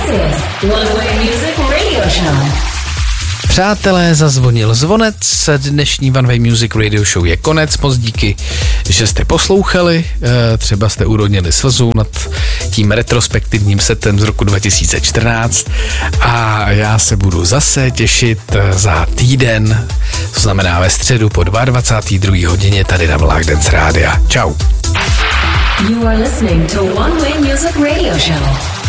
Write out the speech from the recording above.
is One Way Music Radio Show. Přátelé, zazvonil zvonec, dnešní One Way Music Radio Show je konec, moc díky, že jste poslouchali, třeba jste urodnili slzu nad tím retrospektivním setem z roku 2014 a já se budu zase těšit za týden, to znamená ve středu po 22. hodině tady na Vlak Dance Rádia. Čau. You are listening to One Way Music Radio Show.